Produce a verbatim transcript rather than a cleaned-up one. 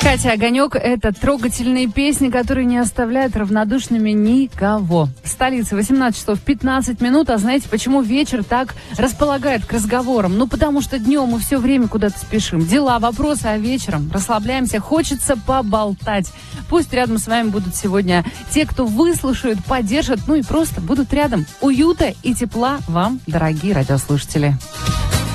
Катя Огонек — это трогательные песни, которые не оставляют равнодушными никого. Столица, восемнадцать часов пятнадцать минут. А знаете, почему вечер так располагает к разговорам? Ну, потому что днем мы все время куда-то спешим. Дела, вопросы, а вечером расслабляемся. Хочется поболтать. Пусть рядом с вами будут сегодня те, кто выслушают, поддержат, ну и просто будут рядом. Уюта и тепла вам, дорогие радиослушатели.